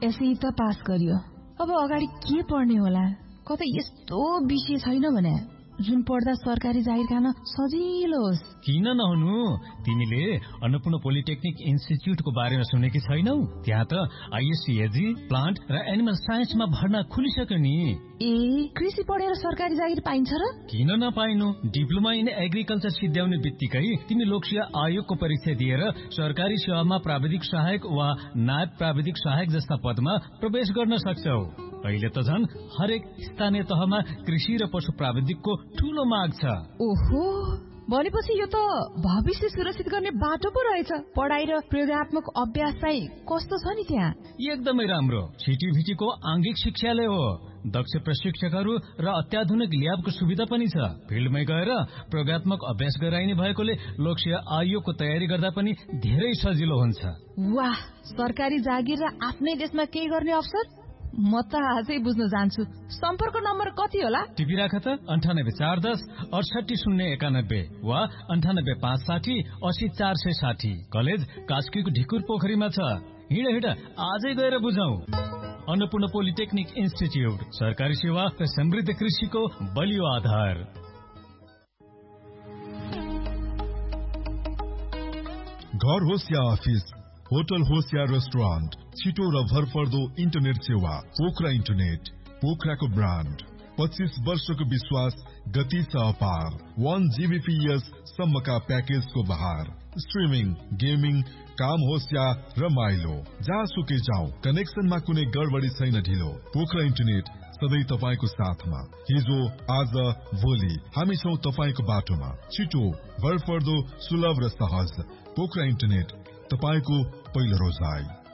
एसई त पास गरियो, अब अगाडि के पढ्ने होला? कतै यस्तो विषय छैन भने जुन पढ्दा सरकारी जागिर खान सजिलो होस्? किन नहुनु? तिमीले अन्नपूर्ण पोलिटेक्निक इन्स्टिच्युटको बारेमा सुनेकी छैनौ? त्यहाँ त आइएससीएजी, प्लान्ट र एनिमल साइन्समा भर्ना खुलिसक्यो नि। ए, कृषि पढेर सरकारी जागिर पाइन्छ र? किन नपाइनु? डिप्लोमा इन एग्रिकल्चर सिद्ध्याउने बित्तिकै तिमी लोकसेवा आयोगको परीक्षा दिएर सरकारी सेवामा प्राविधिक सहायक वा नायब प्राविधिक सहायक जस्ता पदमा प्रवेश गर्न सक्छौ। अहिले त झन् हरेक स्थानीय तहमा कृषि र पशु प्राविधिकको ठूलो माग छ। ओहो, भनेपछि यो त भविष्य सुरक्षित गर्ने बाटो पो रहेछ। पढाइ र प्रयोगात्मक अभ्यास चाहिँ कस्तो छ नि त्यहाँ? एकदमै राम्रो। छिटीभिटीको आंगिक शिक्षालय हो। दक्ष प्रशिक्षकहरू र अत्याधुनिक ल्याबको सुविधा पनि छ। फिल्डमै गएर प्रयोगात्मक अभ्यास गराइने भएकोले लोकसेवा आयोगको तयारी गर्दा पनि धेरै सजिलो हुन्छ। वाह, सरकारी जागिर र आफ्नै देशमा केही गर्ने अवसर? म त आजै बुझ्न जान्छु। सम्पर्क नम्बर कति होला? टिपिराख त 98 410 68 091 वा 98 560 80 460। कलेज कास्कीको ढिकुर पोखरीमा छ। हिँड आजै गएर बुझौं। अन्नपूर्ण पोलिटेक्निक इन्स्टिच्युट, सरकारी सेवा र समृद्ध कृषिको बलियो आधार। घर होस् या अफिस, होटल होस् या रेस्टुरेन्ट, छिटो र भरपर्दो इन्टरनेट सेवा पोखरा इन्टरनेट। पोखराको ब्रान्ड, 25 वर्षको विश्वास, गति छ अपार। 1 Gbps सम्मका प्याकेजको बहार। स्ट्रिमिङ, गेमिङ, काम होस् या रमाइलो, जहाँसुकै जाऊ, कनेक्सनमा कुनै गडबडी छैन ढिलो। पोखरा इन्टरनेट सधैँ तपाईको साथमा। हिजो, आज, भोलि हामी छौं तपाईको बाटोमा। छिटो, भरपर्दो, सुलभ र सहज। पोखरा इन्टरनेट, तपाईको पहिलो रोजाइ।